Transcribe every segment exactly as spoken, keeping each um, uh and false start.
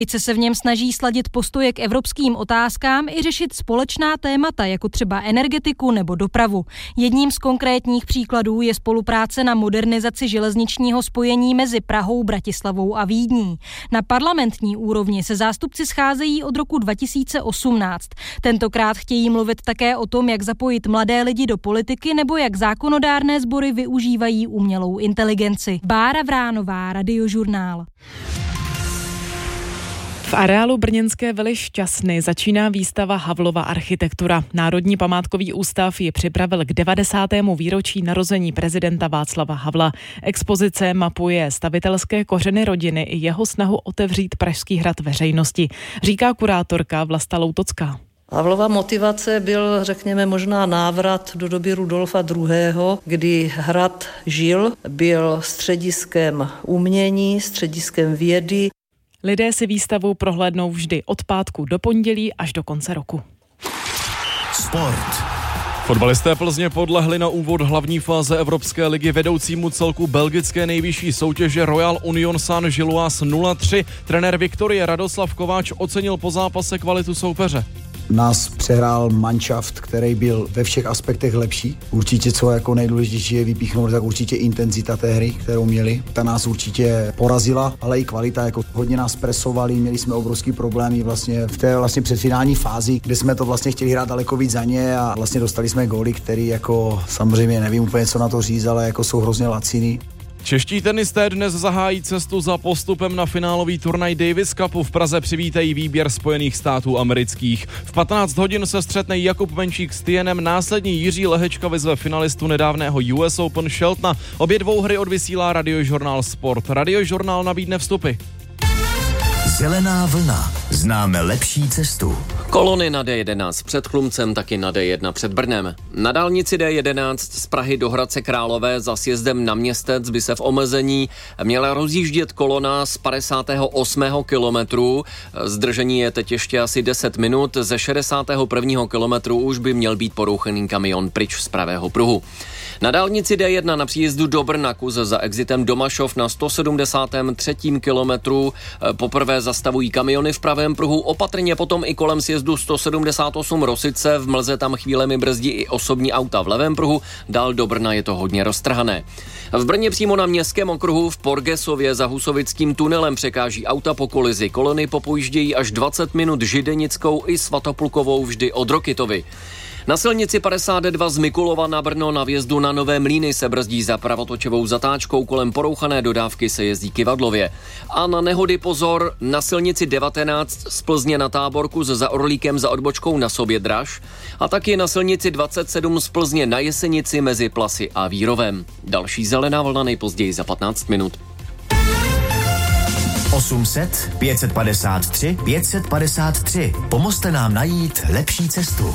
Koalice se v něm snaží sladit postoje k evropským otázkám i řešit společná témata, jako třeba energetiku nebo dopravu. Jedním z konkrétních příkladů je spolupráce na modernizaci železničního spojení mezi Prahou, Bratislavou a Vídní. Na parlamentní úrovni se zástupci scházejí od roku dva tisíce osmnáct. Tentokrát chtějí mluvit také o tom, jak zapojit mladé lidi do politiky nebo jak zákonodárné sbory využívají umělou inteligenci. Bára Vránová, Radiožurnál. V areálu brněnské Vily Šťastny začíná výstava Havlova architektura. Národní památkový ústav ji připravil k devadesátému výročí narození prezidenta Václava Havla. Expozice mapuje stavitelské kořeny rodiny i jeho snahu otevřít Pražský hrad veřejnosti, říká kurátorka Vlasta Loutocká. Havlova motivace byl, řekněme, možná návrat do doby Rudolfa druhého., kdy hrad žil, byl střediskem umění, střediskem vědy. Lidé si výstavu prohlédnou vždy od pátku do pondělí až do konce roku. Sport. Fotbalisté Plzně podlehli na úvod hlavní fáze Evropské ligy vedoucímu celku belgické nejvyšší soutěže Royal Union Saint-Gilloise nula tři. Trenér Viktorie Radoslav Kováč ocenil po zápase kvalitu soupeře. Nás přehrál manšaft, který byl ve všech aspektech lepší. Určitě, co jako nejdůležitější je vypíchnout, tak určitě intenzita té hry, kterou měli. Ta nás určitě porazila, ale i kvalita, jako hodně nás presovali, měli jsme obrovský problémy vlastně v té vlastně předfinální fázi, kde jsme to vlastně chtěli hrát daleko víc za ně a vlastně dostali jsme góly, který jako samozřejmě nevím úplně, co na to říct, ale jako jsou hrozně laciný. Čeští tenisté dnes zahájí cestu za postupem na finálový turnaj Davis Cupu. V Praze přivítají výběr Spojených států amerických. V patnáct hodin se střetne Jakub Menčík s Tienem, následně Jiří Lehečka vyzve finalistu nedávného U S Open Sheltona. Obě dvou hry odvysílá Radiožurnál Sport. Radiožurnál nabídne vstupy. Zelená vlna. Známe lepší cestu. Kolony na D jedenáct před Chlumcem, taky na D jedna před Brnem. Na dálnici D jedenáct z Prahy do Hradce Králové za sjezdem na Městec by se v omezení měla rozjíždět kolona z padesátého osmého kilometru. Zdržení je teď ještě asi deset minut. Ze šedesátého prvního kilometru už by měl být porouchený kamion pryč z pravého pruhu. Na dálnici D jedna na příjezdu do Brna kus za exitem Domašov na sto sedmdesátém třetím kilometru poprvé zastavují kamiony v pravém pruhu, opatrně potom i kolem sjezdu sto sedmdesát osm Rosice, v mlze tam chvílemi brzdí i osobní auta v levém pruhu, dál do Brna je to hodně roztrhané. V Brně přímo na Městském okruhu v Porgesově za Husovickým tunelem překáží auta po kolizi. Kolony popojíždějí až dvacet minut Židenickou i Svatoplukovou vždy od Rokytovy. Na silnici padesát dva z Mikulova na Brno na vjezdu na Nové Mlýny se brzdí za pravotočovou zatáčkou, kolem porouchané dodávky se jezdí Kyvadlově. A na nehody pozor na silnici devatenáct z Plzně na Táborku za Orlíkem za odbočkou na Sobědraž a taky na silnici dvacet sedm z Plzně na Jesenici mezi Plasy a Vírovem. Další zelená vlna nejpozději za patnáct minut. osm set, pět set padesát tři, pět set padesát tři. Pomozte nám najít lepší cestu.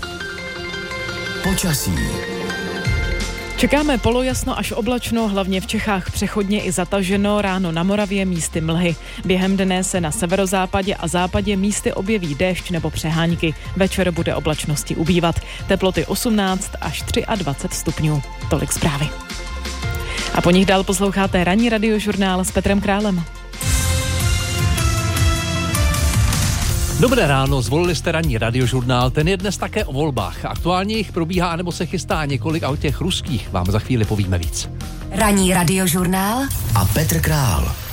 Počasí. Čekáme polojasno až oblačno, hlavně v Čechách přechodně i zataženo, ráno na Moravě místy mlhy. Během dne se na severozápadě a západě místy objeví déšť nebo přehánky. Večer bude oblačnosti ubývat. Teploty osmnáct až dvacet tři stupňů. Tolik zprávy. A po nich dál posloucháte ranní Radiožurnál s Petrem Králem. Dobré ráno, zvolili jste ranní Radiožurnál, ten je dnes také o volbách. Aktuálně jich probíhá nebo se chystá několik a o těch ruských vám za chvíli povíme víc. Ranní Radiožurnál a Petr Král.